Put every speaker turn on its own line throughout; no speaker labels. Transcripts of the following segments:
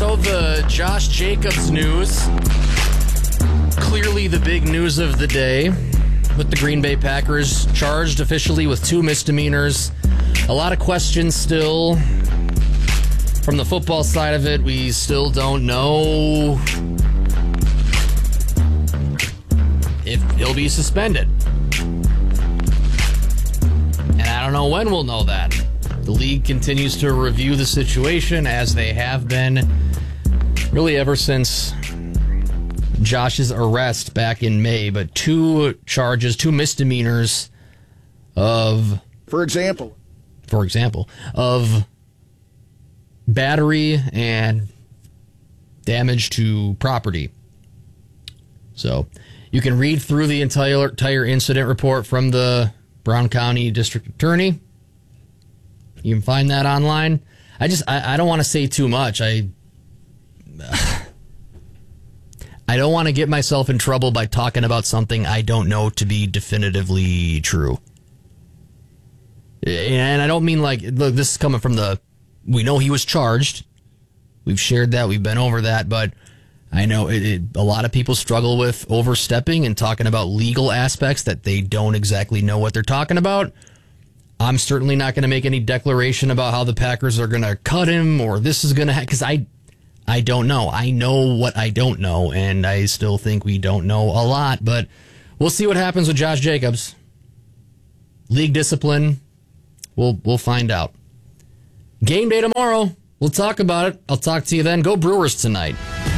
So the Josh Jacobs news, clearly the big news of the day, with the Green Bay Packers charged officially with 2 misdemeanors. A lot of questions still. From the football side of it, we still don't know if he'll be suspended. And I don't know when we'll know that. The league continues to review the situation as they have been really ever since Josh's arrest back in May. But 2 charges, 2 misdemeanors of, for example, of battery and damage to property. So you can read through the entire incident report from the Brown County District Attorney. You can find that online. I don't want to say too much. I don't want to get myself in trouble by talking about something I don't know to be definitively true. And I don't mean like, look, this is coming from we know he was charged. We've shared that. We've been over that. But I know a lot of people struggle with overstepping and talking about legal aspects that they don't exactly know what they're talking about. I'm certainly not going to make any declaration about how the Packers are going to cut him or this is going to happen, because I don't know. I know what I don't know, and I still think we don't know a lot. But we'll see what happens with Josh Jacobs. League discipline, we'll find out. Game day tomorrow. We'll talk about it. I'll talk to you then. Go Brewers tonight.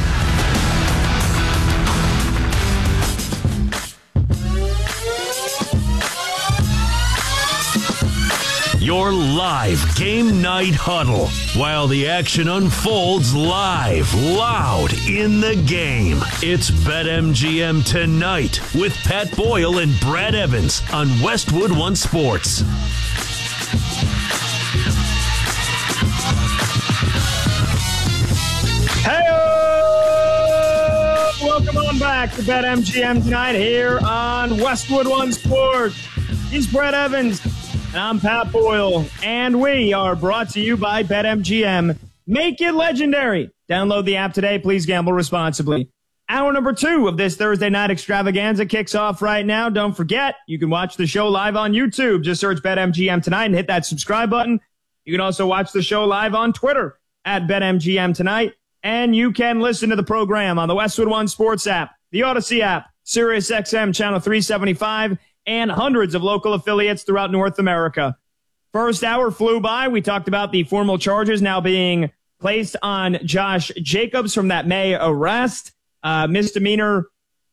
Your live game night huddle while the action unfolds live, loud in the game. It's BetMGM Tonight with Pat Boyle and Brad Evans on Westwood One Sports.
Hey, welcome on back to BetMGM Tonight here on Westwood One Sports. He's Brad Evans. And I'm Pat Boyle, and we are brought to you by BetMGM. Make it legendary. Download the app today. Please gamble responsibly. Hour number 2 of this Thursday night extravaganza kicks off right now. Don't forget, you can watch the show live on YouTube. Just search BetMGM Tonight and hit that subscribe button. You can also watch the show live on Twitter at BetMGM Tonight. And you can listen to the program on the Westwood One Sports app, the Odyssey app, SiriusXM Channel 375, and hundreds of local affiliates throughout North America. First hour flew by. We talked about the formal charges now being placed on Josh Jacobs from that May arrest. Misdemeanor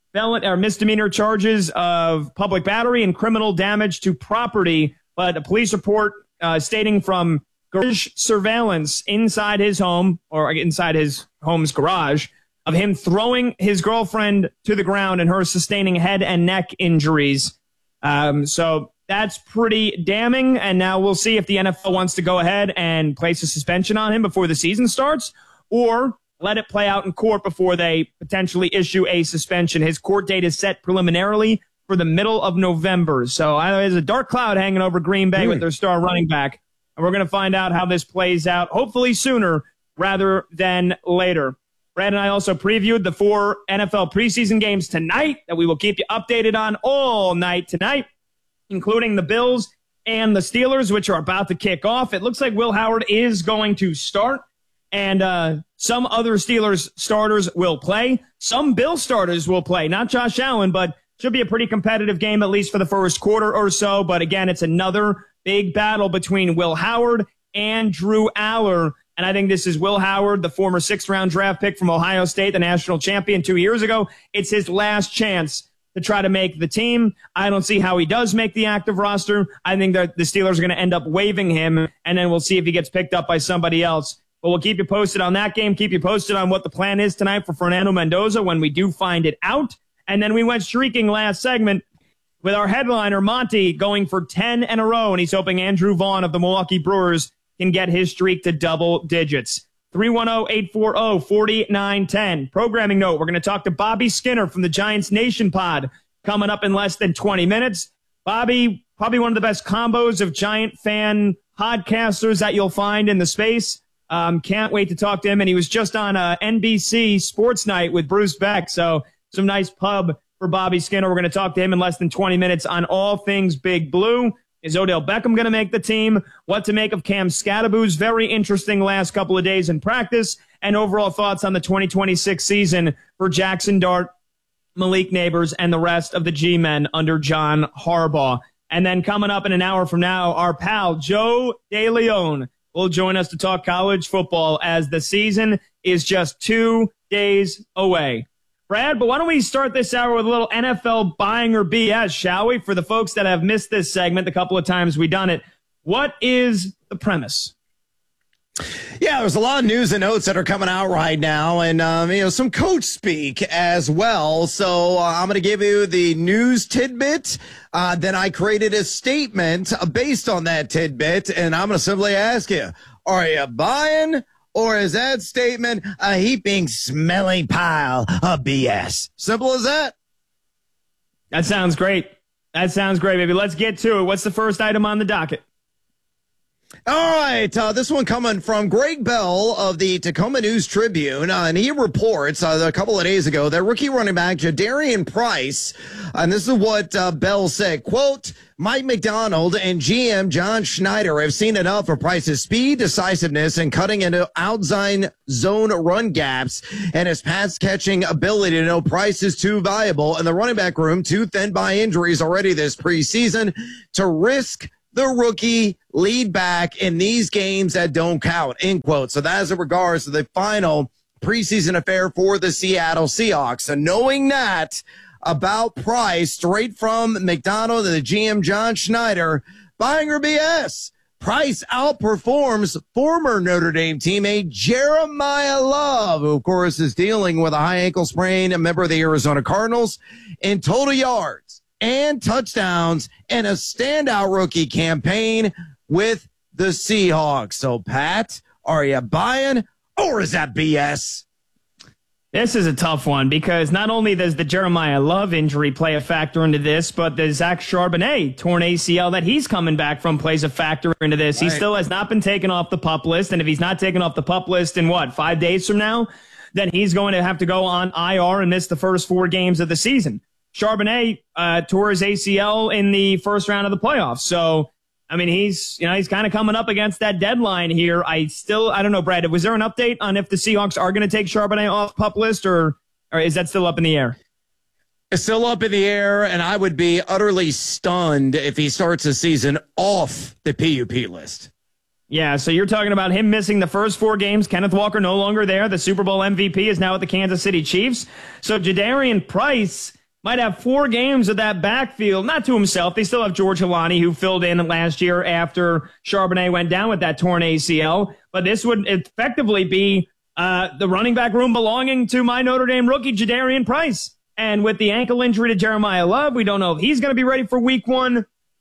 charges of public battery and criminal damage to property. But a police report stating from garage surveillance inside his home, or inside his home's garage, of him throwing his girlfriend to the ground and her sustaining head and neck injuries. So that's pretty damning, and now we'll see if the NFL wants to go ahead and place a suspension on him before the season starts, or let it play out in court before they potentially issue a suspension. His court date is set preliminarily for the middle of November. So there's a dark cloud hanging over Green Bay with their star running back, and we're going to find out how this plays out, hopefully sooner rather than later. Brad and I also previewed the 4 NFL preseason games tonight that we will keep you updated on all night tonight, including the Bills and the Steelers, which are about to kick off. It looks like Will Howard is going to start, and some other Steelers starters will play. Some Bill starters will play, not Josh Allen, but should be a pretty competitive game, at least for the first quarter or so. But again, it's another big battle between Will Howard and Drew Aller. And I think this is Will Howard, the former 6th-round draft pick from Ohio State, the national champion 2 years ago. It's his last chance to try to make the team. I don't see how he does make the active roster. I think that the Steelers are going to end up waiving him, and then we'll see if he gets picked up by somebody else. But we'll keep you posted on that game, keep you posted on what the plan is tonight for Fernando Mendoza when we do find it out. And then we went streaking last segment with our headliner, Monty, going for 10 in a row, and he's hoping Andrew Vaughn of the Milwaukee Brewers can get his streak to double digits. 310-840-4910. Programming note, we're going to talk to Bobby Skinner from the Giants Nation pod coming up in less than 20 minutes. Bobby, probably one of the best combos of Giant fan podcasters that you'll find in the space. Can't wait to talk to him. And he was just on NBC Sports Night with Bruce Beck. So some nice pub for Bobby Skinner. We're going to talk to him in less than 20 minutes on all things Big Blue. Is Odell Beckham going to make the team? What to make of Cam Scadaboo's very interesting last couple of days in practice, and overall thoughts on the 2026 season for Jackson Dart, Malik Neighbors, and the rest of the G-men under John Harbaugh. And then coming up in an hour from now, our pal Joe DeLeon will join us to talk college football as the season is just 2 days away. Brad, but why don't we start this hour with a little NFL buying or BS, shall we? For the folks that have missed this segment the couple of times we've done it, what is the premise?
Yeah, there's a lot of news and notes that are coming out right now, and some coach speak as well. So I'm going to give you the news tidbit. Then I created a statement based on that tidbit, and I'm going to simply ask you, are you buying? Or is that statement a heaping, smelly pile of BS? Simple as that.
That sounds great. Baby. Let's get to it. What's the first item on the docket?
All right, this one coming from Greg Bell of the Tacoma News Tribune, and he reports a couple of days ago that rookie running back Jadarian Price, and this is what Bell said, quote, Mike McDonald and GM John Schneider have seen enough of Price's speed, decisiveness, and cutting into outside zone run gaps, and his pass-catching ability to know Price is too valuable, and the running back room too thin by injuries already this preseason to risk the rookie lead back in these games that don't count, end quote. So that is in regards to the final preseason affair for the Seattle Seahawks. So knowing that about Price straight from McDonald and the GM John Schneider, buying or BS? Price outperforms former Notre Dame teammate Jeremiah Love, who of course is dealing with a high ankle sprain, a member of the Arizona Cardinals, in total yards and touchdowns in a standout rookie campaign with the Seahawks. So, Pat, are you buying or is that BS?
This is a tough one because not only does the Jeremiah Love injury play a factor into this, but the Zach Charbonnet torn ACL that he's coming back from plays a factor into this. Right. He still has not been taken off the PUP list, and if he's not taken off the PUP list in 5 days from now, then he's going to have to go on IR and miss the first 4 games of the season. Charbonnet tore his ACL in the first round of the playoffs. So, I mean, he's kind of coming up against that deadline here. I don't know, Brad, was there an update on if the Seahawks are going to take Charbonnet off PUP list or is that still up in the air?
It's still up in the air, and I would be utterly stunned if he starts the season off the PUP list.
Yeah, so you're talking about him missing the first 4 games. Kenneth Walker no longer there. The Super Bowl MVP is now at the Kansas City Chiefs. So Jadarian Price might have 4 games of that backfield, not to himself. They still have George Hilani, who filled in last year after Charbonnet went down with that torn ACL. But this would effectively be the running back room belonging to my Notre Dame rookie, Jadarian Price. And with the ankle injury to Jeremiah Love, we don't know if he's going to be ready for week 1.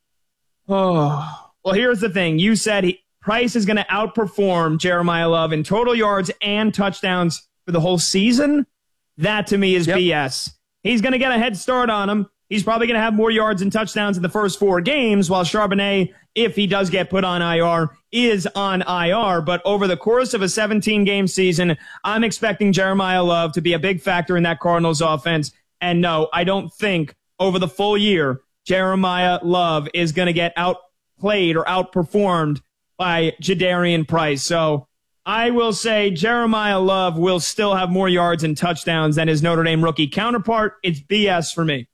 Oh, well, here's the thing. You said Price is going to outperform Jeremiah Love in total yards and touchdowns for the whole season. That, to me, is BS. He's going to get a head start on him. He's probably going to have more yards and touchdowns in the first 4 games, while Charbonnet, if he does get put on IR, is on IR. But over the course of a 17-game season, I'm expecting Jeremiah Love to be a big factor in that Cardinals offense. And no, I don't think over the full year, Jeremiah Love is going to get outplayed or outperformed by Jadarian Price. So I will say Jeremiah Love will still have more yards and touchdowns than his Notre Dame rookie counterpart. It's BS for me.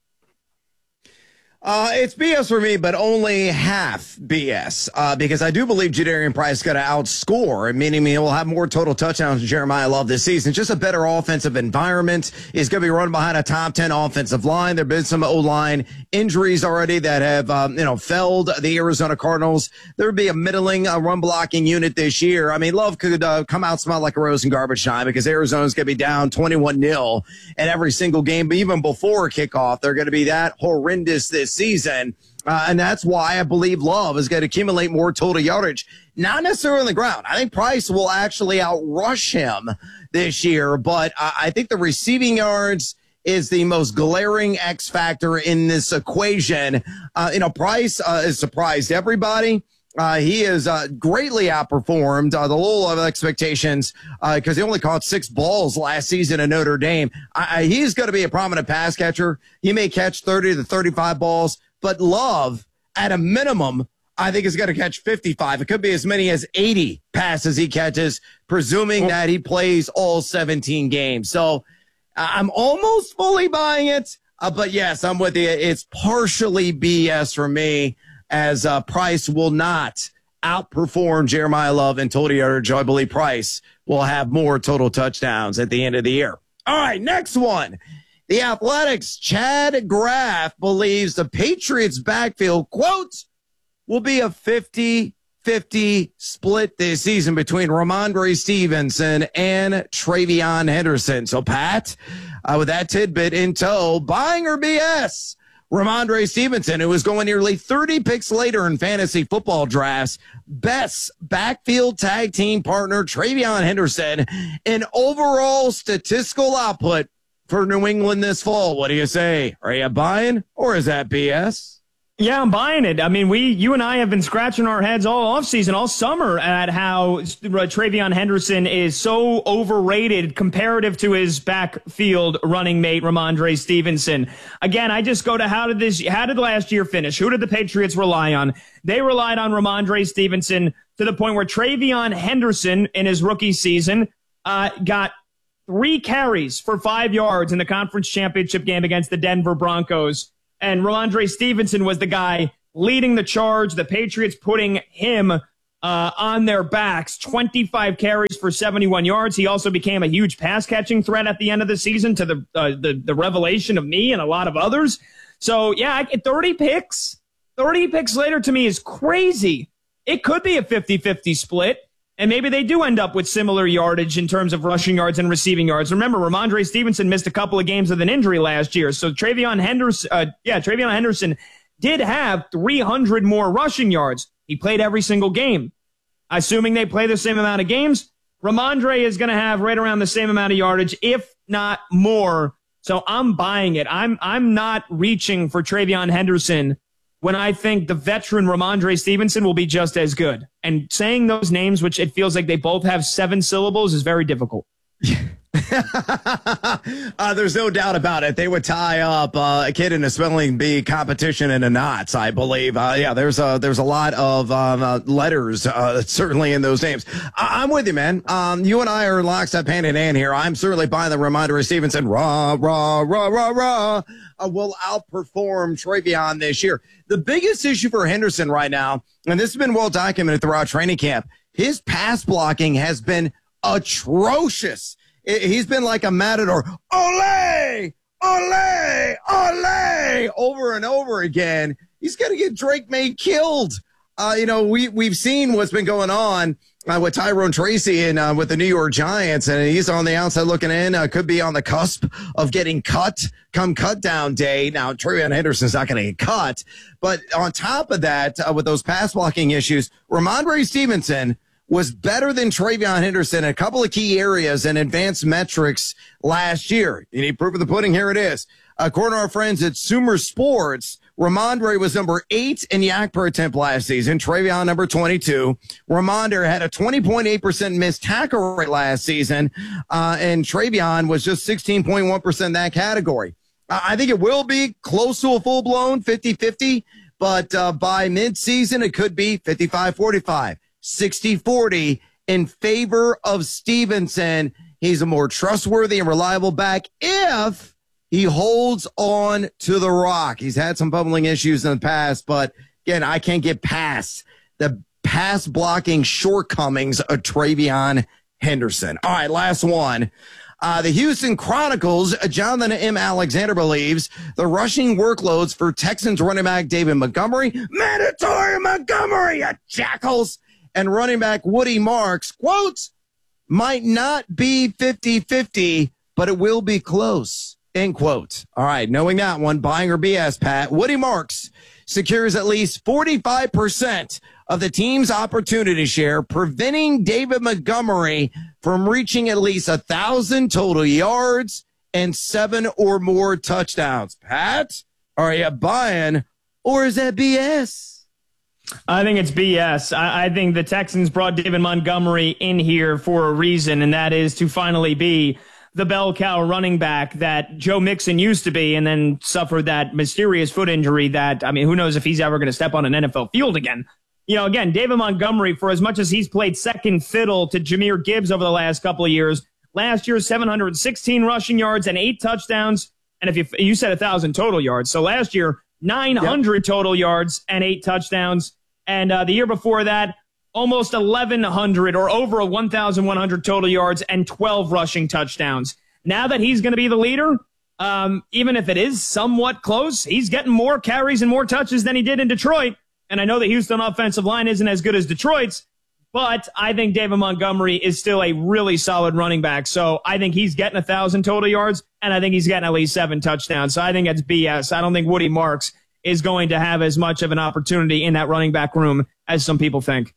It's BS for me, but only half BS, because I do believe Jadarian Price is going to outscore, meaning he will have more total touchdowns than Jeremiah Love this season. Just a better offensive environment. He's going to be running behind a top 10 offensive line. There have been some O-line injuries already that have, felled the Arizona Cardinals. There would be a middling run blocking unit this year. I mean, Love could come out smell like a rose in garbage time because Arizona's going to be down 21-0 in every single game. But even before kickoff, they're going to be that horrendous this season. And that's why I believe Love is going to accumulate more total yardage, not necessarily on the ground. I think Price will actually outrush him this year, but I think the receiving yards is the most glaring X factor in this equation. Price has surprised everybody. He has greatly outperformed the low level expectations because he only caught 6 balls last season at Notre Dame. He's going to be a prominent pass catcher. He may catch 30 to 35 balls, but Love, at a minimum, I think is going to catch 55. It could be as many as 80 passes he catches, presuming that he plays all 17 games. So I'm almost fully buying it. But yes, I'm with you. It's partially BS for me, as Price will not outperform Jeremiah Love and total yardage. I believe Price will have more total touchdowns at the end of the year. All right, next one. The Athletics' Chad Graff believes the Patriots' backfield, quote, will be a 50-50 split this season between Ramondre Stevenson and Travion Henderson. So, Pat, with that tidbit in tow, buying or BS? Ramondre Stevenson, who is going nearly 30 picks later in fantasy football drafts, best backfield tag team partner Travion Henderson in overall statistical output for New England this fall. What do you say? Are you buying, or is that BS?
Yeah, I'm buying it. I mean, you and I have been scratching our heads all offseason, all summer, at how Travion Henderson is so overrated comparative to his backfield running mate, Ramondre Stevenson. Again, I just go to how did last year finish? Who did the Patriots rely on? They relied on Ramondre Stevenson to the point where Travion Henderson in his rookie season got 3 carries for 5 yards in the conference championship game against the Denver Broncos. And Ramondre Stevenson was the guy leading the charge. The Patriots putting him on their backs, 25 carries for 71 yards. He also became a huge pass-catching threat at the end of the season, to the revelation of me and a lot of others. So, yeah, 30 picks later to me is crazy. It could be a 50-50 split. And maybe they do end up with similar yardage in terms of rushing yards and receiving yards. Remember, Ramondre Stevenson missed a couple of games with an injury last year. So Travion Henderson did have 300 more rushing yards. He played every single game. Assuming they play the same amount of games, Ramondre is going to have right around the same amount of yardage, if not more. So I'm buying it. I'm not reaching for Travion Henderson when I think the veteran Ramondre Stevenson will be just as good. And saying those names, which it feels like they both have 7 syllables, is very difficult.
There's no doubt about it. They would tie up a kid in a spelling bee competition in a knots, I believe. There's a lot of letters certainly in those names. I'm with you, man. You and I are in lockstep, hand in hand here. I'm certainly buying the Ramondre Stevenson. Rah, rah, rah, rah, rah. Will outperform Travion this year. The biggest issue for Henderson right now, and this has been well documented throughout training camp, his pass blocking has been atrocious. He's been like a matador. Ole! Ole! Ole! Over and over again. He's going to get Drake May killed. We've seen what's been going on with Tyrone Tracy and with the New York Giants, and he's on the outside looking in. Could be on the cusp of getting cut come cut down day. Now, Travion Henderson's not going to get cut, but on top of that, with those pass blocking issues, Ramondre Stevenson was better than Travion Henderson in a couple of key areas and advanced metrics last year. You need proof of the pudding. Here it is. According to our friends at Sumer Sports, Ramondre was number 8 in yak per attempt last season. Travion number 22. Ramondre had a 20.8% missed tackle rate last season, and Travion was just 16.1% in that category. I think it will be close to a full-blown 50-50, but by midseason, it could be 55-45. 60-40 in favor of Stevenson. He's a more trustworthy and reliable back if he holds on to the rock. He's had some bubbling issues in the past, but again, I can't get past the pass blocking shortcomings of Travion Henderson. All right, last one. The Houston Chronicles, Jonathan M. Alexander believes the rushing workloads for Texans running back David Montgomery, mandatory Montgomery, you jackals, and running back Woody Marks, quotes, might not be 50-50, but it will be close, end quote. All right, knowing that one, buying or BS, Pat, Woody Marks secures at least 45% of the team's opportunity share, preventing David Montgomery from reaching at least 1,000 total yards and 7 or more touchdowns. Pat, are you buying or is that BS?
I think it's BS. I think the Texans brought David Montgomery in here for a reason, and that is to finally be the bell cow running back that Joe Mixon used to be and then suffered that mysterious foot injury that, who knows if he's ever going to step on an NFL field again. Again, David Montgomery, for as much as he's played second fiddle to Jahmyr Gibbs over the last couple of years, last year 716 rushing yards and 8 touchdowns. And if you said 1,000 total yards. So last year, 900 total yards and 8 touchdowns. And the year before that, almost 1,100 or over 1,100 total yards and 12 rushing touchdowns. Now that he's going to be the leader, even if it is somewhat close, he's getting more carries and more touches than he did in Detroit. And I know the Houston offensive line isn't as good as Detroit's, but I think David Montgomery is still a really solid running back. So I think he's getting 1,000 total yards, and I think he's getting at least 7 touchdowns. So I think that's BS. I don't think Woody Marks is going to have as much of an opportunity in that running back room as some people think.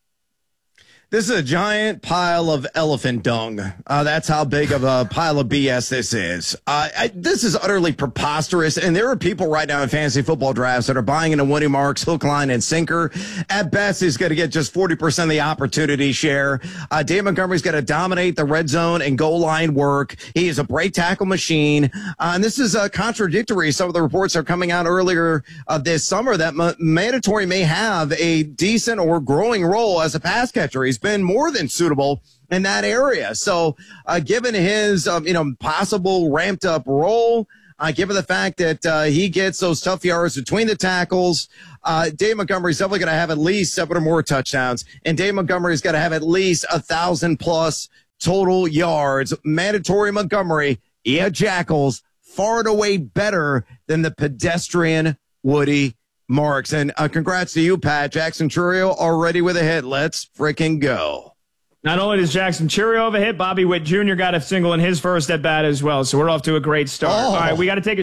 This is a giant pile of elephant dung. That's how big of a pile of BS this is. This is utterly preposterous, and there are people right now in fantasy football drafts that are buying into Woody Marks, hook, line, and sinker. At best, he's going to get just 40% of the opportunity share. Dave Montgomery's going to dominate the red zone and goal line work. He is a break tackle machine, and this is contradictory. Some of the reports are coming out earlier this summer that Mandatory may have a decent or growing role as a pass catcher. He's been more than suitable in that area. So, given his, possible ramped up role, given the fact that he gets those tough yards between the tackles, Dave Montgomery's definitely going to have at least 7 or more touchdowns, and Dave Montgomery's got to have at least 1,000 plus total yards. Mandatory Montgomery, Jackals, far and away better than the pedestrian Woody Marks. And congrats to you, Pat. Jackson Churio already with a hit. Let's freaking go.
Not only does Jackson Churio have a hit, Bobby Witt Jr. got a single in his first at bat as well. So we're off to a great start. All right, we got to take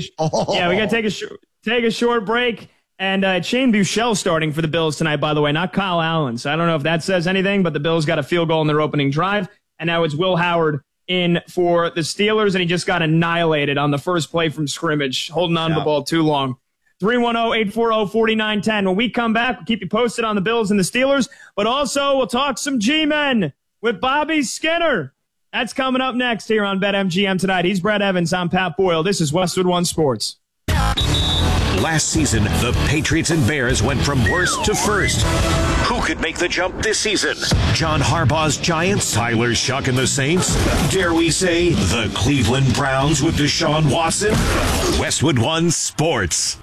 a short break. And Shane Buechele starting for the Bills tonight, by the way, not Kyle Allen. So I don't know if that says anything, but the Bills got a field goal in their opening drive. And now it's Will Howard in for the Steelers, and he just got annihilated on the first play from scrimmage, holding on to the ball too long. 310-840-4910. When we come back, we'll keep you posted on the Bills and the Steelers, but also we'll talk some G-Men with Bobby Skinner. That's coming up next here on BetMGM tonight. He's Brett Evans. I'm Pat Boyle. This is Westwood One Sports.
Last season, the Patriots and Bears went from worst to first. Who could make the jump this season? John Harbaugh's Giants, Tyler Shuck and the Saints? Dare we say the Cleveland Browns with Deshaun Watson? Westwood One Sports.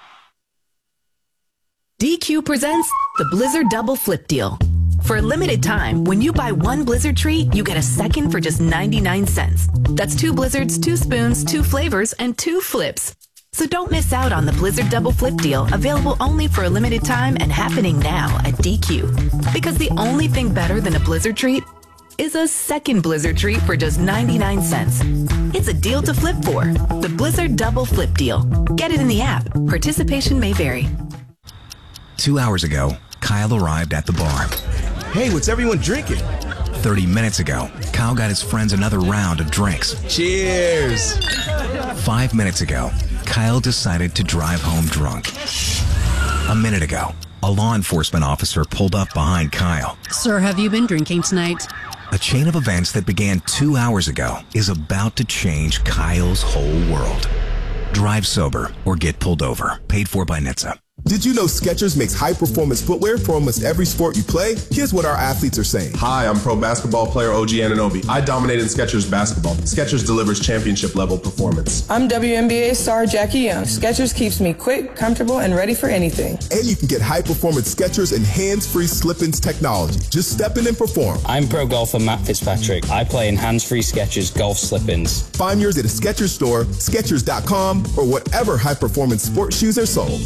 DQ presents the Blizzard Double Flip Deal. For a limited time, when you buy one Blizzard treat, you get a second for just 99 cents. That's 2 Blizzards, 2 spoons, 2 flavors, and 2 flips. So don't miss out on the Blizzard Double Flip Deal, available only for a limited time and happening now at DQ. Because the only thing better than a Blizzard treat is a second Blizzard treat for just 99 cents. It's a deal to flip for. The Blizzard Double Flip Deal. Get it in the app. Participation may vary.
2 hours ago, Kyle arrived at the bar.
Hey, what's everyone drinking?
30 minutes ago, Kyle got his friends another round of drinks.
Cheers!
5 minutes ago, Kyle decided to drive home drunk. A minute ago, a law enforcement officer pulled up behind Kyle.
Sir, have you been drinking tonight?
A chain of events that began 2 hours ago is about to change Kyle's whole world. Drive sober or get pulled over. Paid for by NHTSA.
Did you know Skechers makes high-performance footwear for almost every sport you play? Here's what our athletes are saying.
Hi, I'm pro basketball player OG Anunoby. I dominated Skechers basketball. Skechers delivers championship-level performance.
I'm WNBA star Jackie Young. Skechers keeps me quick, comfortable, and ready for anything.
And you can get high-performance Skechers and hands-free slip-ins technology. Just step in and perform.
I'm pro golfer Matt Fitzpatrick. I play in hands-free Skechers golf slip-ins.
Find yours at a Skechers store, Skechers.com, or whatever high-performance sports shoes are sold.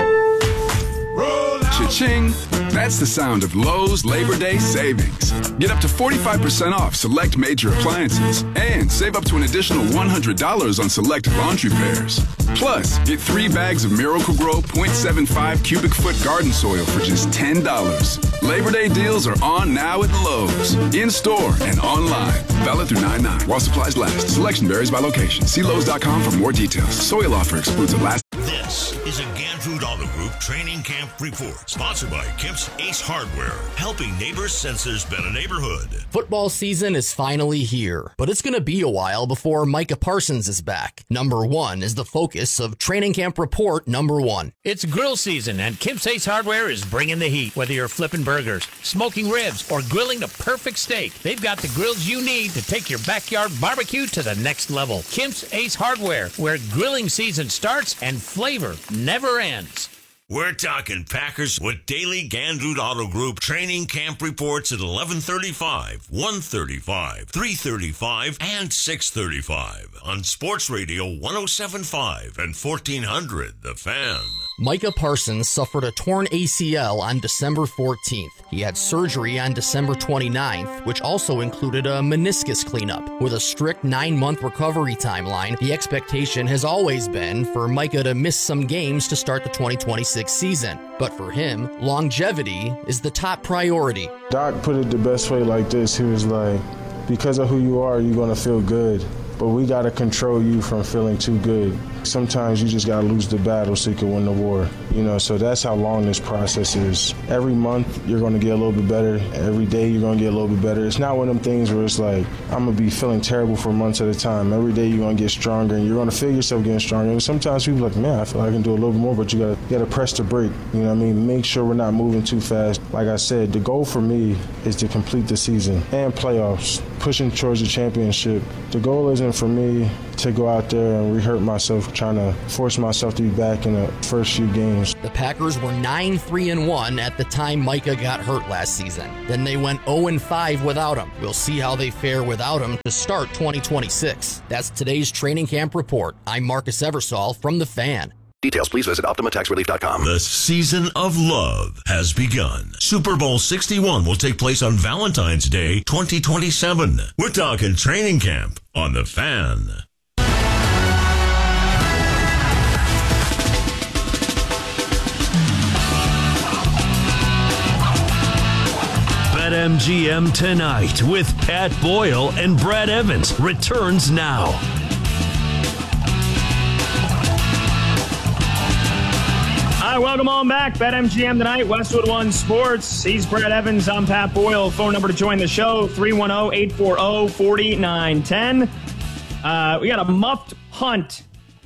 Cha-ching! That's the sound of Lowe's Labor Day savings. Get up to 45% off select major appliances and save up to an additional $100 on select laundry pairs. Plus, get 3 bags of Miracle-Gro 0.75 cubic foot garden soil for just $10. Labor Day deals are on now at Lowe's. In-store and online. Valid through 9/9 while supplies last. Selection varies by location. See Lowe's.com for more details. Soil offer excludes Alaska.
This is a Gantrude Auto
Auto Group Training Camp Report, sponsored by Kemp's Ace Hardware, helping neighbors sense there's been a neighborhood.
Football season is finally here, but it's going to be a while before Micah Parsons is back. Number 1 is the focus of Training Camp Report number 1.
It's grill season, and Kemp's Ace Hardware is bringing the heat. Whether you're flipping burgers, smoking ribs, or grilling the perfect steak, they've got the grills you need to take your backyard barbecue to the next level. Kemp's Ace Hardware, where grilling season starts and flavor never ends.
We're talking Packers with daily Gandrud Auto Group Training Camp Reports at 11:35, 1:35, 3:35, and 6:35 on Sports Radio 107.5 and 1400 The Fan.
Micah Parsons suffered a torn ACL on December 14th. He had surgery on December 29th, which also included a meniscus cleanup. With a strict 9-month recovery timeline, the expectation has always been for Micah to miss some games to start the 2026 season. But for him, longevity is the top priority.
Doc put it the best way like this. He was like, because of who you are, you're going to feel good. But we got to control you from feeling too good. Sometimes you just got to lose the battle so you can win the war. So that's how long this process is. Every month, you're going to get a little bit better. Every day, you're going to get a little bit better. It's not one of them things where it's like, I'm going to be feeling terrible for months at a time. Every day, you're going to get stronger, and you're going to feel yourself getting stronger. And sometimes people are like, man, I feel like I can do a little bit more, but you got to press the brake. You know what I mean? Make sure we're not moving too fast. Like I said, the goal for me is to complete the season and playoffs, pushing towards the championship. The goal isn't for me to go out there and re-hurt myself, trying to force myself to be back in the first few games.
The Packers were 9-3-1 at the time Micah got hurt last season. Then they went 0-5 without him. We'll see how they fare without him to start 2026. That's today's Training Camp Report. I'm Marcus Eversole from The Fan.
Details, please visit OptimaTaxRelief.com.
The season of love has begun. Super Bowl 61 will take place on Valentine's Day 2027. We're talking Training Camp on The Fan. BetMGM Tonight with Pat Boyle and Brad Evans returns now.
Hi, welcome on back. BetMGM Tonight, Westwood One Sports. He's Brad Evans. I'm Pat Boyle. Phone number to join the show, 310-840-4910. We got a muffed punt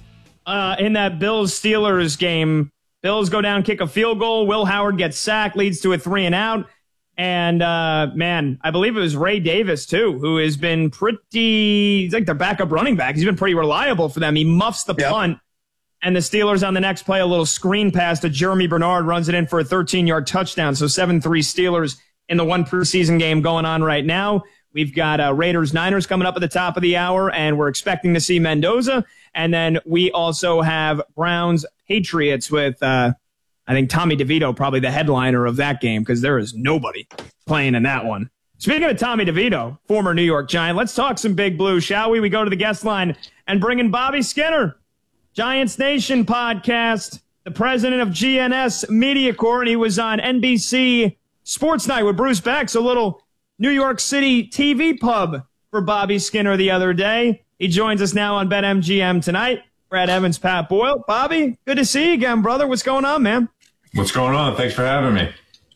in that Bills-Steelers game. Bills go down, kick a field goal. Will Howard gets sacked, leads to a 3-and-out. And, man, I believe it was Ray Davis, too, who has been he's like their backup running back. He's been pretty reliable for them. He muffs the punt. And the Steelers on the next play, a little screen pass to Jeremy Bernard, runs it in for a 13-yard touchdown. So 7-3 Steelers in the one preseason game going on right now. We've got Raiders-Niners coming up at the top of the hour, and we're expecting to see Mendoza. And then we also have Browns-Patriots with, I think, Tommy DeVito, probably the headliner of that game, because there is nobody playing in that one. Speaking of Tommy DeVito, former New York Giant, let's talk some Big Blue, shall we? We go to the guest line and bring in Bobby Skinner, Giants Nation podcast, the president of GNS Media Corp. He was on NBC Sports Night with Bruce Beck, a little New York City TV pub for Bobby Skinner the other day. He joins us now on BetMGM Tonight. Brad Evans, Pat Boyle. Bobby, good to see you again, brother. What's going on, man?
What's going on? Thanks for having me.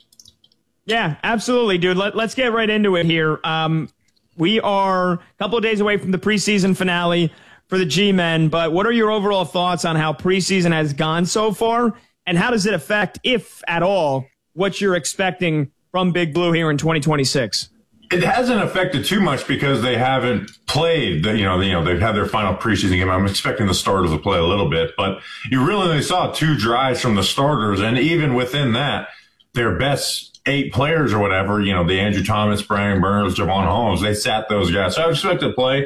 Yeah, absolutely, dude. Let's get right into it here. We are a couple of days away from the preseason finale for the G-Men, but what are your overall thoughts on how preseason has gone so far, and how does it affect, if at all, what you're expecting from Big Blue here in 2026?
It hasn't affected too much because they haven't played. They've had their final preseason game. I'm expecting the starters to play a little bit, but you really only saw 2 drives from the starters, and even within that, their best 8 players or whatever, the Andrew Thomas, Brian Burns, Javon Holmes, they sat those guys. So I expect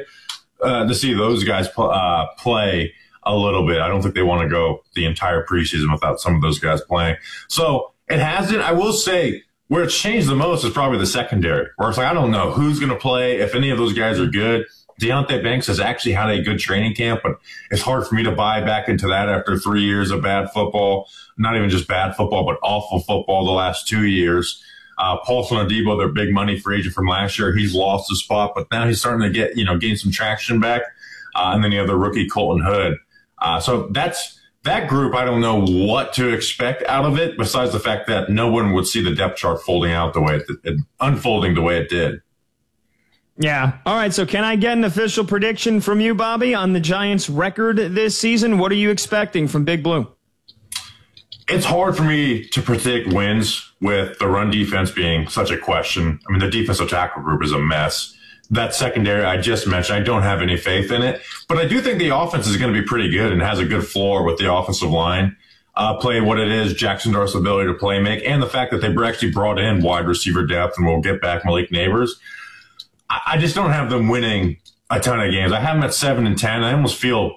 to see those guys play a little bit. I don't think they want to go the entire preseason without some of those guys playing. So it hasn't. I will say where it's changed the most is probably the secondary, where it's like, I don't know who's going to play, if any of those guys are good. Deontay Banks has actually had a good training camp, but it's hard for me to buy back into that after 3 years of bad football. Not even just bad football, but awful football the last 2 years. Paulson Adebo, their big money free agent from last year, he's lost his spot, but now he's starting to gain some traction back. And then you have the rookie Colton Hood. So that's that group, I don't know what to expect out of it, besides the fact that no one would see the depth chart unfolding the way it did.
Yeah. All right. So can I get an official prediction from you, Bobby, on the Giants' record this season? What are you expecting from Big Blue?
It's hard for me to predict wins with the run defense being such a question. I mean, the defensive tackle group is a mess. That secondary I just mentioned, I don't have any faith in it. But I do think the offense is going to be pretty good and has a good floor with the offensive line. Play what it is, Jackson Dart's ability to play make, and the fact that they actually brought in wide receiver depth and will get back Malik Neighbors. I just don't have them winning a ton of games. I have them at 7-10. I almost feel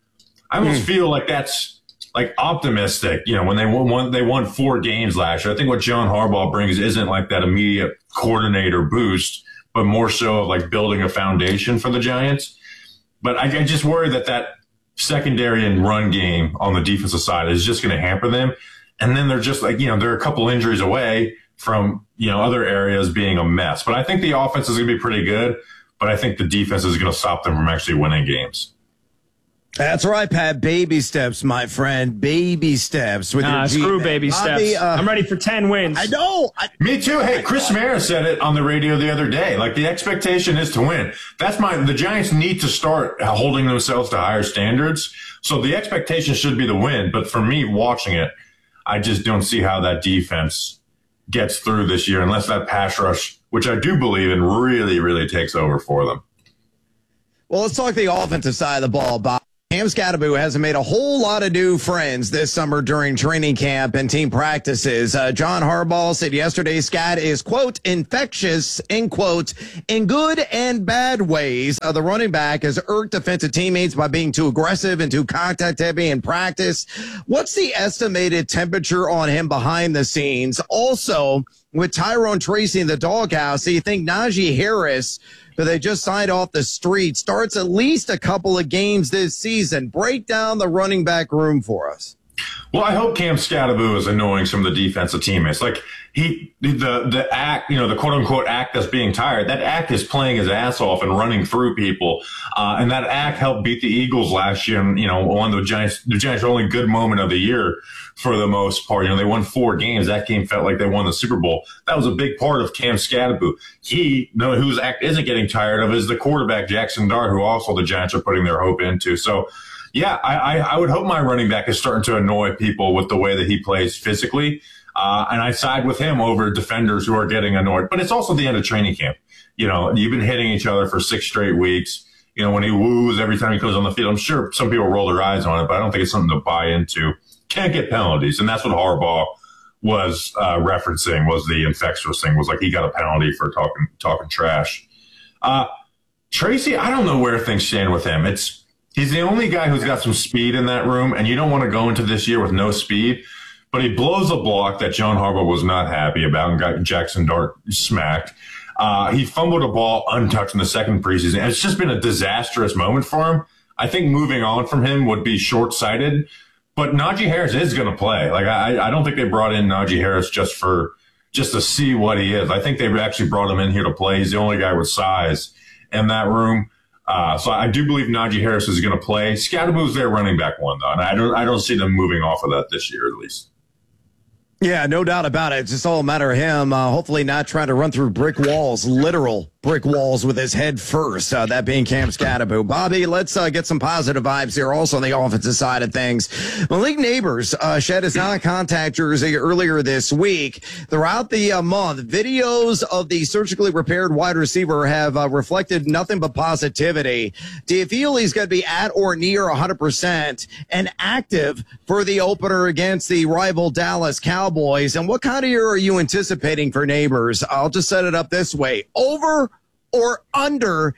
like that's like optimistic. You know, when they won 4 games last year. I think what John Harbaugh brings isn't like that immediate coordinator boost, but more so of like building a foundation for the Giants. But I just worry that secondary and run game on the defensive side is just going to hamper them. And then they're just like, they're a couple injuries away from, other areas being a mess. But I think the offense is going to be pretty good, but I think the defense is going to stop them from actually winning games.
That's right, Pat. Baby steps, my friend. Baby steps. With your
screw baby steps. I'm ready for 10 wins.
I know.
Me too. Hey, Chris Mara said it on the radio the other day. Like, the expectation is to win. The Giants need to start holding themselves to higher standards. So the expectation should be the win. But for me, watching it, I just don't see how that defense gets through this year unless that pass rush, which I do believe in, really, really takes over for them.
Well, let's talk the offensive side of the ball, Bob. Cam Skattebo hasn't made a whole lot of new friends this summer during training camp and team practices. John Harbaugh said yesterday Scat is, quote, infectious, end quote, in good and bad ways. The running back has irked defensive teammates by being too aggressive and too contact heavy in practice. What's the estimated temperature on him behind the scenes? Also, with Tyrone Tracy in the doghouse, do you think Najee Harris, who they just signed off the street, starts at least a couple of games this season? Break down the running back room for us.
Well, I hope Cam Skattebo is annoying some of the defensive teammates. Like the act, the quote unquote act that's being tired, that act is playing his ass off and running through people. And that act helped beat the Eagles last year. And, one of the Giants' only good moment of the year for the most part. They won 4 games. That game felt like they won the Super Bowl. That was a big part of Cam Skattebo. Whose act isn't getting tired of is the quarterback, Jackson Dart, who also the Giants are putting their hope into. So, yeah, I would hope my running back is starting to annoy people with the way that he plays physically. And I side with him over defenders who are getting annoyed. But it's also the end of training camp. You've been hitting each other for 6 straight weeks. When he woos every time he goes on the field, I'm sure some people roll their eyes on it, but I don't think it's something to buy into. Can't get penalties. And that's what Harbaugh was referencing, was the infectious thing, was like he got a penalty for talking trash. Tracy, I don't know where things stand with him. He's the only guy who's got some speed in that room, and you don't want to go into this year with no speed. But he blows a block that John Harbaugh was not happy about and got Jackson Dart smacked. He fumbled a ball untouched in the second preseason. And it's just been a disastrous moment for him. I think moving on from him would be short-sighted. But Najee Harris is going to play. Like, I don't think they brought in Najee Harris just to see what he is. I think they actually brought him in here to play. He's the only guy with size in that room. So I do believe Najee Harris is going to play. Skattebo's their running back one, though, and I don't see them moving off of that this year, at least.
Yeah, no doubt about it. It's just all a matter of him hopefully not trying to run through brick walls, literal brick walls with his head first, that being Cam Skattebo. Bobby, let's get some positive vibes here also on the offensive side of things. Malik Neighbors shed his non-contact jersey earlier this week. Throughout the month, videos of the surgically repaired wide receiver have reflected nothing but positivity. Do you feel he's going to be at or near 100% and active for the opener against the rival Dallas Cowboys? And what kind of year are you anticipating for Neighbors? I'll just set it up this way. Over or under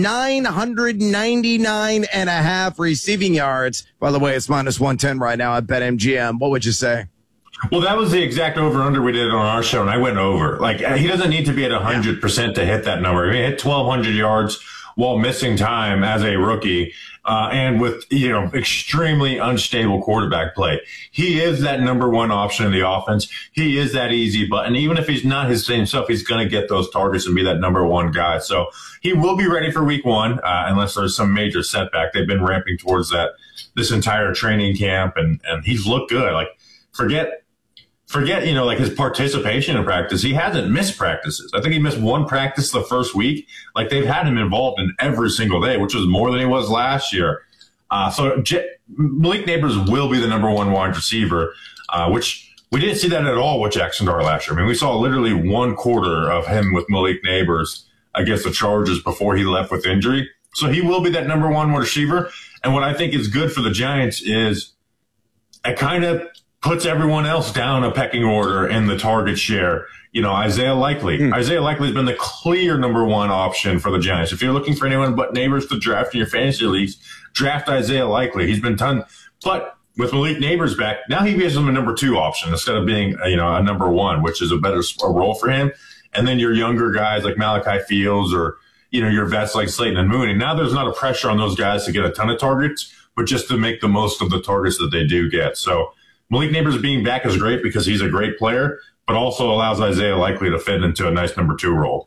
999 and a half receiving yards. By the way, it's minus 110 right now at BetMGM. What would you say?
Well, that was the exact over-under we did on our show, and I went over. Like, he doesn't need to be at 100% to hit that number. He hit 1,200 yards while missing time as a rookie, and with, extremely unstable quarterback play. He is that number one option in the offense. He is that easy button. Even if he's not his same self, he's going to get those targets and be that number one guy. So he will be ready for week one, unless there's some major setback. They've been ramping towards that this entire training camp, and he's looked good. Like, forget, his participation in practice. He hasn't missed practices. I think he missed one practice the first week. Like, they've had him involved in every single day, which was more than he was last year. So Malik Neighbors will be the number one wide receiver, which we didn't see that at all with Jackson Dart last year. I mean, we saw literally one quarter of him with Malik Neighbors against the Chargers before he left with injury. So he will be that number one wide receiver. And what I think is good for the Giants is it kind of puts everyone else down a pecking order in the target share. Isaiah Likely. Isaiah Likely has been the clear number one option for the Giants. If you're looking for anyone but Neighbors to draft in your fantasy leagues, draft Isaiah Likely. He's been done. But with Malik Neighbors back, now he gives him a number two option instead of being, a number one, which is a better role for him. And then your younger guys like Malachi Fields or, your vets like Slayton and Mooney. Now there's not a pressure on those guys to get a ton of targets, but just to make the most of the targets that they do get. So Malik Neighbors being back is great because he's a great player, but also allows Isaiah Likely to fit into a nice number two role.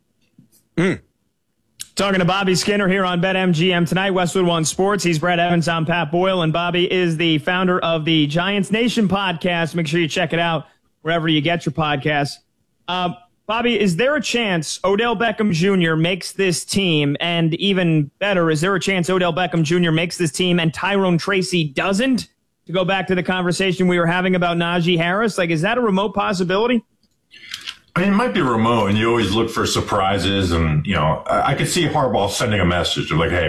Talking to Bobby Skinner here on BetMGM tonight, Westwood One Sports. He's Brett Evans. I'm Pat Boyle, and Bobby is the founder of the Giants Nation podcast. Make sure you check it out wherever you get your podcasts. Bobby, is there a chance Odell Beckham Jr. makes this team? And even better, is there a chance Odell Beckham Jr. makes this team and Tyrone Tracy doesn't? To go back to the conversation we were having about Najee Harris, like, is that a remote possibility?
I mean, it might be remote, and you always look for surprises. And I could see Harbaugh sending a message of like, "Hey,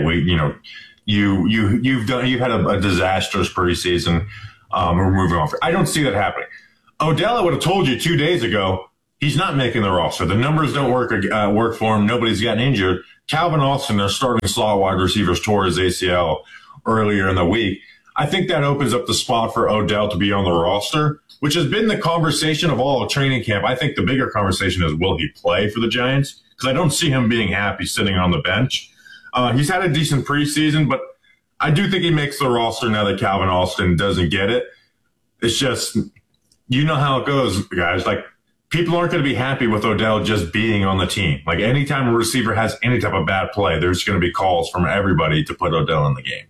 you've had a disastrous preseason. We're moving on." I don't see that happening. Odell, I would have told you 2 days ago, he's not making the roster. The numbers don't work for him. Nobody's gotten injured. Calvin Austin, their starting slot wide receivers, tore his ACL earlier in the week. I think that opens up the spot for Odell to be on the roster, which has been the conversation of all of training camp. I think the bigger conversation is, will he play for the Giants? Because I don't see him being happy sitting on the bench. He's had a decent preseason, but I do think he makes the roster now that Calvin Austin doesn't get it. It's just, how it goes, guys. Like, people aren't going to be happy with Odell just being on the team. Like, anytime a receiver has any type of bad play, there's going to be calls from everybody to put Odell in the game.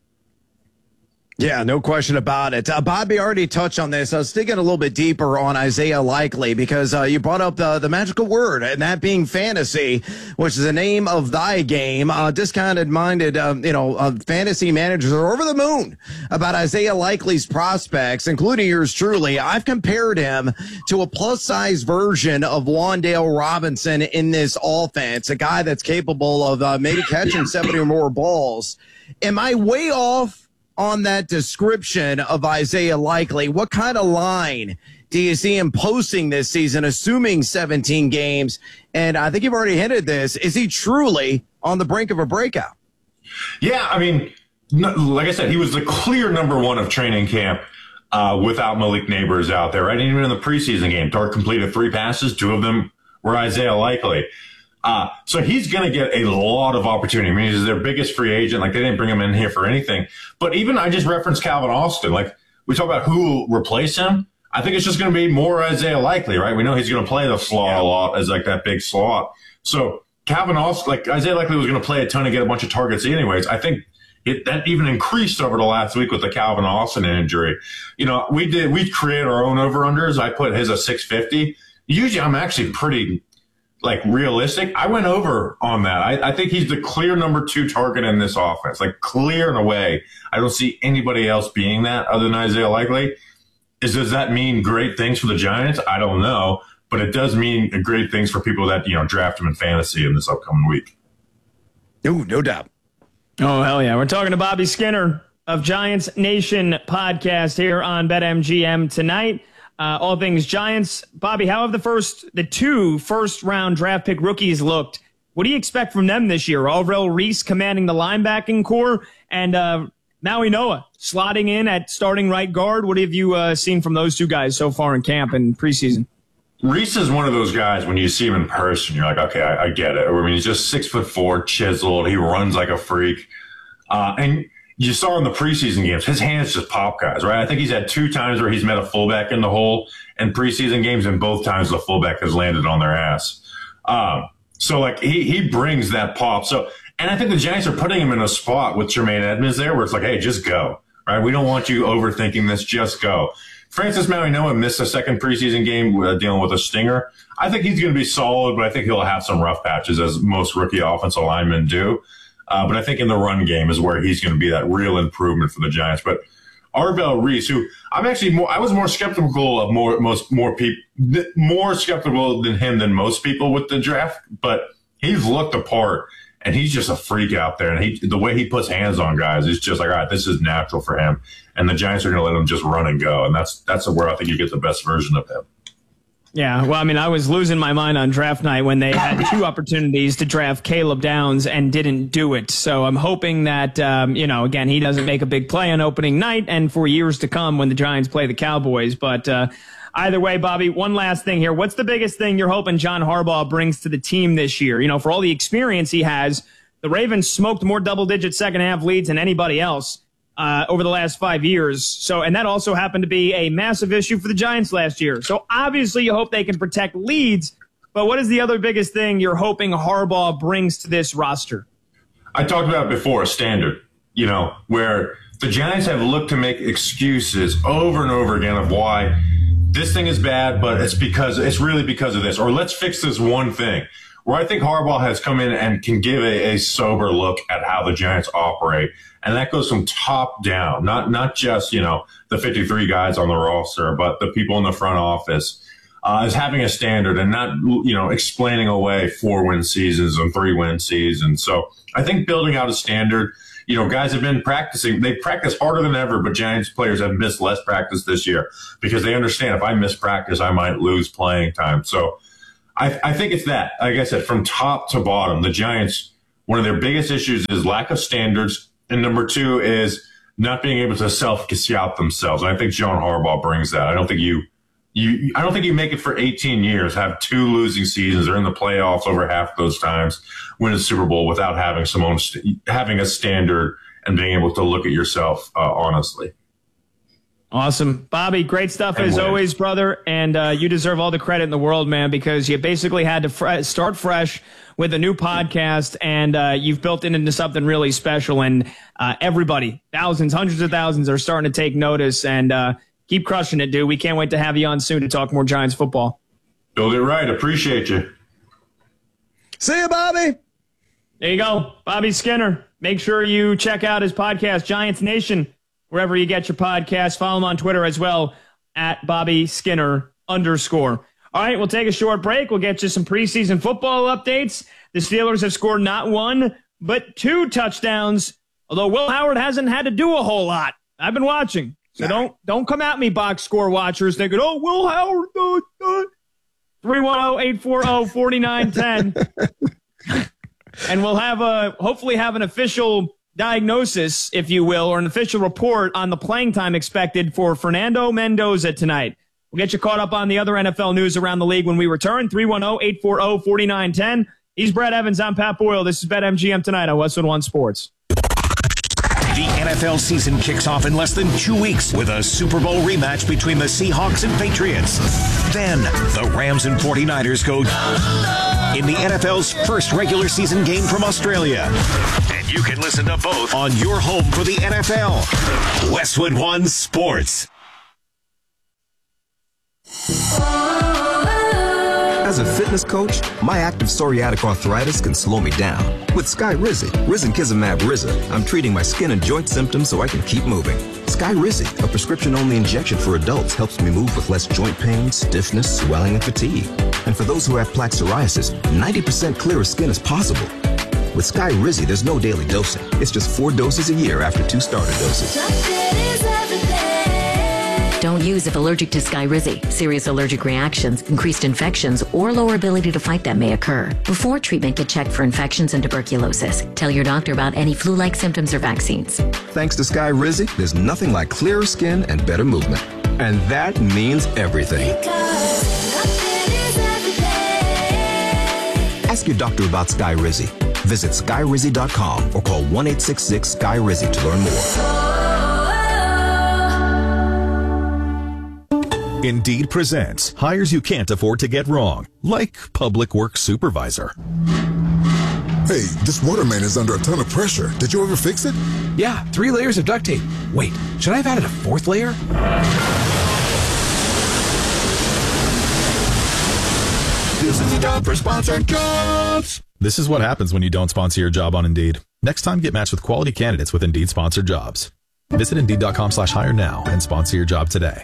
Yeah, no question about it. Bobby already touched on this. I was digging a little bit deeper on Isaiah Likely because you brought up the magical word, and that being fantasy, which is the name of thy game. Discounted-minded, fantasy managers are over the moon about Isaiah Likely's prospects, including yours truly. I've compared him to a plus-size version of Wan'Dale Robinson in this offense, a guy that's capable of maybe catching 70 or more balls. Am I way off on that description of Isaiah Likely? What kind of line do you see him posting this season, assuming 17 games? And I think you've already hinted this. Is he truly on the brink of a breakout?
Yeah, I mean, like I said, he was the clear number one of training camp without Malik Neighbors out there, right? Even in the preseason game, Dart completed 3 passes. 2 of them were Isaiah Likely. So he's going to get a lot of opportunity. I mean, he's their biggest free agent. Like, they didn't bring him in here for anything. But even I just referenced Calvin Austin. Like, we talk about who will replace him. I think it's just going to be more Isaiah Likely, right? We know he's going to play the slot a lot as like that big slot. So Calvin Austin, like Isaiah Likely was going to play a ton and get a bunch of targets anyways. I think that even increased over the last week with the Calvin Austin injury. We created our own over-unders. I put his at 650. Usually I'm actually pretty realistic. I went over on that. I think he's the clear number 2 target in this offense, clear and away. I don't see anybody else being that other than Isaiah Likely. Does that mean great things for the Giants? I don't know, but it does mean great things for people that, draft him in fantasy in this upcoming week.
No doubt.
Oh, hell yeah. We're talking to Bobby Skinner of Giants Nation podcast here on BetMGM tonight. All things Giants. Bobby, how have the 2 first-round draft pick rookies looked? What do you expect from them this year? Alrell Reese commanding the linebacking core, and Maui Noah slotting in at starting right guard. What have you seen from those 2 guys so far in camp and preseason?
Reese is one of those guys, when you see him in person, you're like, okay, I get it. I mean, he's just 6'4", chiseled. He runs like a freak. And you saw in the preseason games, his hands just pop guys, right? I think he's had 2 times where he's met a fullback in the hole in preseason games, and both times the fullback has landed on their ass. So like he brings that pop. So, and I think the Giants are putting him in a spot with Tremaine Edmonds there where it's like, hey, just go, right? We don't want you overthinking this. Just go. Francis Mauigoa missed a second preseason game dealing with a stinger. I think he's going to be solid, but I think he'll have some rough patches, as most rookie offensive linemen do. But I think in the run game is where he's going to be that real improvement for the Giants. But Arvell Reese, who I was more skeptical of more skeptical than him than most people with the draft, but he's looked apart. And he's just a freak out there. And the way he puts hands on guys is just like, all right, this is natural for him. And the Giants are going to let him just run and go. And that's where I think you get the best version of him.
Yeah, well, I mean, I was losing my mind on draft night when they had 2 opportunities to draft Caleb Downs and didn't do it. So I'm hoping that, again, he doesn't make a big play on opening night and for years to come when the Giants play the Cowboys. But either way, Bobby, one last thing here. What's the biggest thing you're hoping John Harbaugh brings to the team this year? You know, for all the experience he has, the Ravens smoked more double-digit second-half leads than anybody else over the last 5 years. So, and that also happened to be a massive issue for the Giants last year. So obviously you hope they can protect leads, but what is the other biggest thing you're hoping Harbaugh brings to this roster?
I talked about it before, a standard, where the Giants have looked to make excuses over and over again of why this thing is bad, but it's really because of this, or let's fix this one thing. Where I think Harbaugh has come in and can give a sober look at how the Giants operate. And that goes from top down, not just, the 53 guys on the roster, but the people in the front office, is having a standard and not, explaining away 4-win seasons and 3-win seasons. So I think building out a standard, guys have been practicing. They practice harder than ever, but Giants players have missed less practice this year because they understand if I miss practice, I might lose playing time. So I think it's that. Like I said, from top to bottom, the Giants, one of their biggest issues is lack of standards. And number 2 is not being able to self-scout themselves. And I think John Harbaugh brings that. I don't think you make it for 18 years, have 2 losing seasons, or in the playoffs over half those times, win a Super Bowl without having a standard and being able to look at yourself honestly.
Awesome. Bobby, great stuff as always, brother. And you deserve all the credit in the world, man, because you basically had to start fresh with a new podcast, and you've built it into something really special. And everybody, thousands, hundreds of thousands are starting to take notice, and keep crushing it, dude. We can't wait to have you on soon to talk more Giants football.
Build it right. Appreciate you.
See you, Bobby.
There you go. Bobby Skinner. Make sure you check out his podcast, Giants Nation, wherever you get your podcast. Follow him on Twitter as well, at @BobbySkinner_. All right, we'll take a short break. We'll get you some preseason football updates. The Steelers have scored not 1, but 2 touchdowns, although Will Howard hasn't had to do a whole lot. I've been watching. So don't come at me, box score watchers, thinking, oh, Will Howard. 310-840-4910. And we'll hopefully have an official diagnosis, if you will, or an official report on the playing time expected for Fernando Mendoza tonight. We'll get you caught up on the other NFL news around the league when we return. 310-840-4910. He's Brett Evans. I'm Pat Boyle. This is BetMGM tonight on Westwood One Sports.
The NFL season kicks off in less than 2 weeks with a Super Bowl rematch between the Seahawks and Patriots. Then the Rams and 49ers go in the NFL's first regular season game from Australia. And you can listen to both on your home for the NFL. Westwood One Sports.
As a fitness coach, my active psoriatic arthritis can slow me down. With Skyrizi, Risankizumab Riza, I'm treating my skin and joint symptoms so I can keep moving. Skyrizi, a prescription-only injection for adults, helps me move with less joint pain, stiffness, swelling, and fatigue. And for those who have plaque psoriasis, 90% clearer skin is possible. With Skyrizi, there's no daily dosing. It's just 4 doses a year after 2 starter doses.
Don't use if allergic to Skyrizi. Serious allergic reactions, increased infections, or lower ability to fight them may occur. Before treatment, get checked for infections and tuberculosis. Tell your doctor about any flu-like symptoms or vaccines.
Thanks to Skyrizi, there's nothing like clearer skin and better movement. And that means everything. Ask your doctor about Skyrizi. Visit Skyrizi.com or call 1-866-SKY-RIZZI to learn more.
Indeed presents hires you can't afford to get wrong, like public works supervisor.
Hey, this water main is under a ton of pressure. Did you ever fix it?
Yeah, 3 layers of duct tape. Wait, should I have added a 4th layer?
This is a job for sponsored jobs. This is what happens when you don't sponsor your job on Indeed. Next time, get matched with quality candidates with Indeed sponsored jobs. Visit Indeed.com/hire now and sponsor your job today.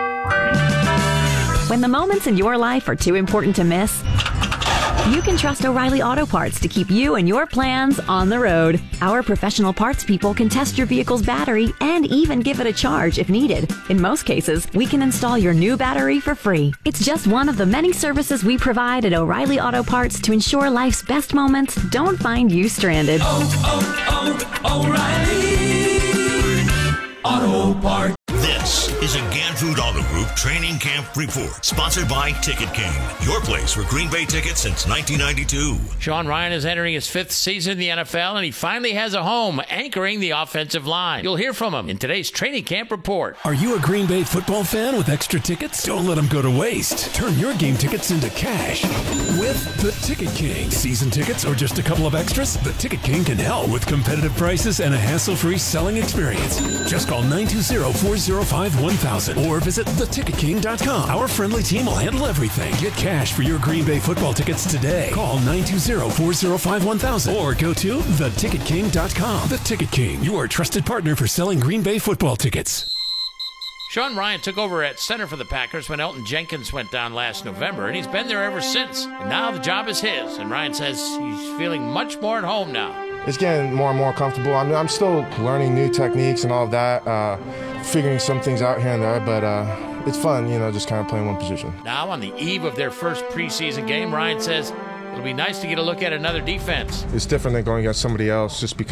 When the moments in your life are too important to miss, you can trust O'Reilly Auto Parts to keep you and your plans on the road. Our professional parts people can test your vehicle's battery and even give it a charge if needed. In most cases, we can install your new battery for free. It's just one of the many services we provide at O'Reilly Auto Parts to ensure life's best moments don't find you stranded.
O'Reilly Auto Parts. This is a Gandrud Auto Group Training Camp Report, sponsored by Ticket King, your place for Green Bay tickets since 1992.
Sean Rhyan is entering his 5th season in the NFL, and he finally has a home anchoring the offensive line. You'll hear from him in today's Training Camp Report.
Are you a Green Bay football fan with extra tickets? Don't let them go to waste. Turn your game tickets into cash with the Ticket King. Season tickets or just a couple of extras? The Ticket King can help with competitive prices and a hassle-free selling experience. Just call 920-405-1000 or visit theticketking.com. Our friendly team will handle everything. Get cash for your Green Bay football tickets today. Call 920-405-1000 or go to theticketking.com. The Ticket King, your trusted partner for selling Green Bay football tickets.
Sean Rhyan took over at center for the Packers when Elton Jenkins went down last November, and he's been there ever since. And now the job is his, and Ryan says he's feeling much more at home now.
It's getting more and more comfortable. I mean, I'm still learning new techniques and all of that, figuring some things out here and there, but it's fun, just kind of playing one position.
Now, on the eve of their first preseason game, Ryan says it'll be nice to get a look at another defense.
It's different than going against somebody else just because